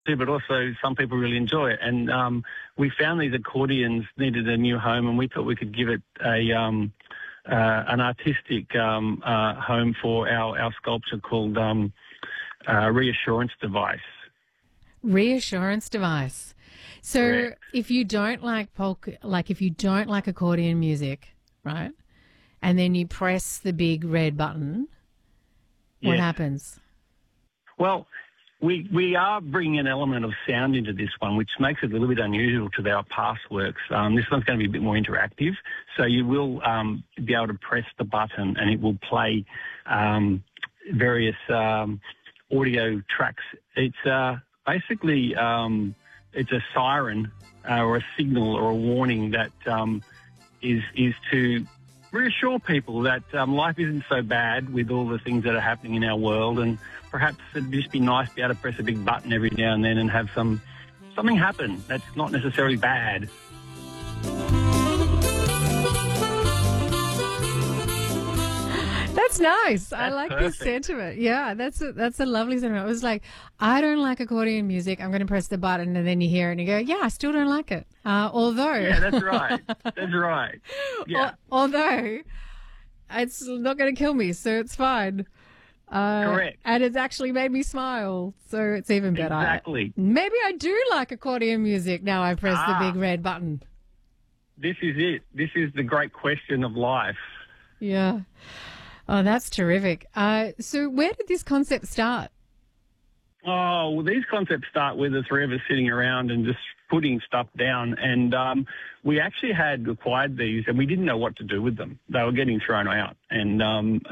too, but also some people really enjoy it. And we found these accordions needed a new home, and we thought we could give it an artistic home for our sculpture called Reassurance Device. Reassurance Device. So Correct. if you don't like polka, like if you don't like accordion music, right, and then you press the big red button, what Yes. happens? Well, we are bringing an element of sound into this one, which makes it a little bit unusual to our past works. This one's going to be a bit more interactive, so you will be able to press the button and it will play various audio tracks. It's basically it's a siren or a signal or a warning that is to reassure people that life isn't so bad with all the things that are happening in our world, and perhaps it'd just be nice to be able to press a big button every now and then and have something happen that's not necessarily bad. That's nice. I That's like perfect. this sentiment. Yeah, that's a lovely sentiment. It was like, I don't like accordion music. I'm going to press the button, and then you hear it and you go, yeah, I still don't like it. Although, Yeah, that's right. That's right. Yeah, although it's not going to kill me, so it's fine. correct. And it's actually made me smile, so it's even better. Exactly. Maybe I do like accordion music now I press the big red button. This is it. This is the great question of life. Yeah. Oh, that's terrific. So where did this concept start? Oh, well, these concepts start with the three of us sitting around and just putting stuff down. And we actually had acquired these and we didn't know what to do with them. They were getting thrown out. And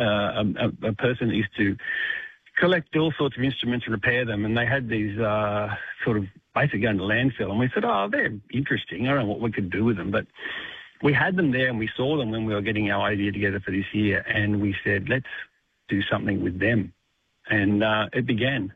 a person used to collect all sorts of instruments and repair them. And they had these sort of basically going to landfill. And we said, oh, they're interesting. I don't know what we could do with them. But we had them there and we saw them when we were getting our idea together for this year. And we said, let's do something with them. And it began.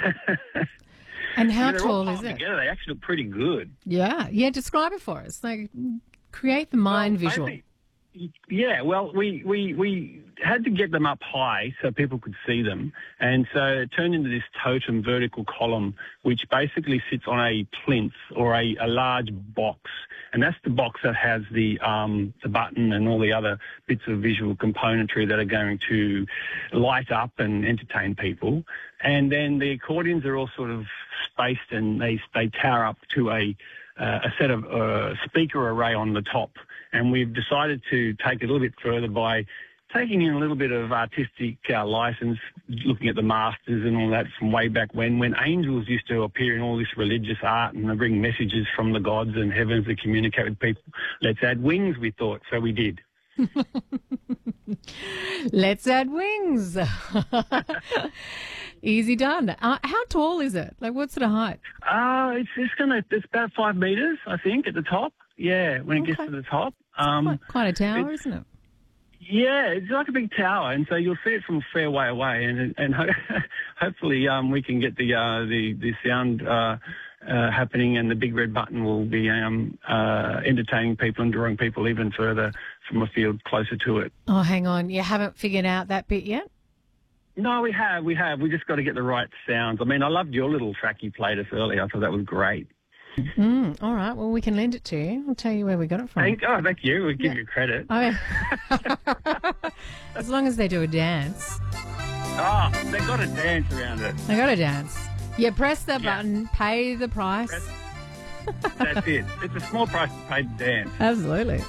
And how They're all tall is piled it? together. They actually look pretty good. Yeah. Yeah, describe it for us. Like, create the mind Well, visual. Yeah, well, we had to get them up high so people could see them. And so it turned into this totem vertical column, which basically sits on a plinth or a large box. And that's the box that has the button and all the other bits of visual componentry that are going to light up and entertain people. And then the accordions are all sort of spaced and they tower up to a set of speaker array on the top. And we've decided to take it a little bit further by taking in a little bit of artistic license, looking at the masters and all that from way back when angels used to appear in all this religious art and they bring messages from the gods and heavens to communicate with people. Let's add wings, we thought, so we did. Let's add wings. Easy done. How tall is it? Like, what sort of height? It's about 5 meters, I think, at the top. Yeah, when it gets to the top. Quite a tower, isn't it? Yeah, it's like a big tower, and so you'll see it from a fair way away, and hopefully we can get the sound happening, and the big red button will be entertaining people and drawing people even further from a field closer to it. Oh, hang on. You haven't figured out that bit yet? No, we have. We just got to get the right sounds. I mean, I loved your little track you played us earlier. I thought that was great. All right. Well, we can lend it to you. I'll tell you where we got it from. Thank you. We'll give you credit. As long as they do a dance. Oh, they got to dance around it. They got to dance. You press the button, pay the price. That's it. It's a small price to pay to dance. Absolutely.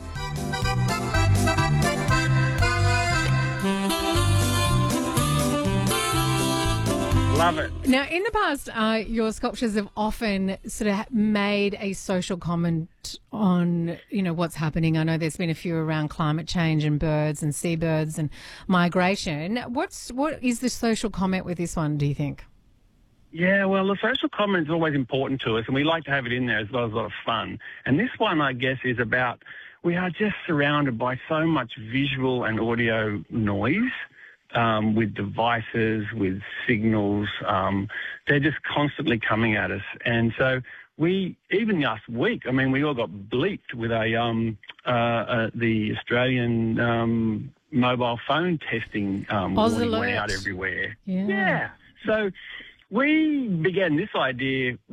Love it. Now, in the past, your sculptures have often sort of made a social comment on, what's happening. I know there's been a few around climate change and birds and seabirds and migration. What is the social comment with this one, do you think? Yeah, well, the social comment is always important to us, and we like to have it in there as well as a lot of fun. And this one, I guess, is about we are just surrounded by so much visual and audio noise. With devices, with signals, they're just constantly coming at us. And so even last week, I mean, we all got bleeped with the Australian mobile phone testing warning went out everywhere. Yeah. So we began this idea